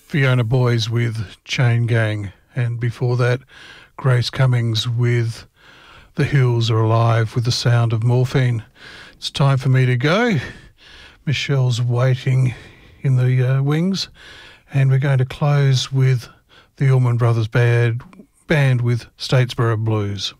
Fiona Boys with Chain Gang, and before that, Grace Cummings with The Hills Are Alive with the Sound of Morphine. It's time for me to go. Michelle's waiting in the wings, and we're going to close with the Allman Brothers Band with Statesboro Blues.